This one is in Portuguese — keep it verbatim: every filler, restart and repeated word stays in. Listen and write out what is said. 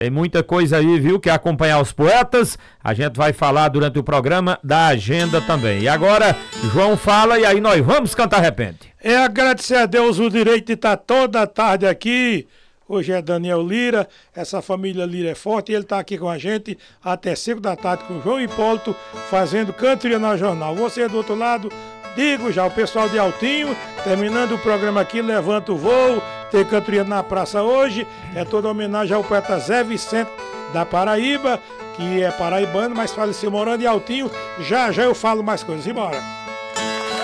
Tem muita coisa aí, viu, que acompanhar os poetas. A gente vai falar durante o programa da agenda também. E agora, João fala e aí nós vamos cantar repente. É agradecer a Deus o direito de estar toda a tarde aqui. Hoje é Daniel Lira, essa família Lira é forte e ele está aqui com a gente até cinco da tarde com o João Hipólito, fazendo Cantoria na Jornal. Você do outro lado, digo já, o pessoal de Altinho, terminando o programa aqui, levanta o voo, tem Cantoria na Praça hoje, é toda homenagem ao poeta Zé Vicente da Paraíba, que é paraibano, mas faleceu morando em Altinho. Já já eu falo mais coisas, embora.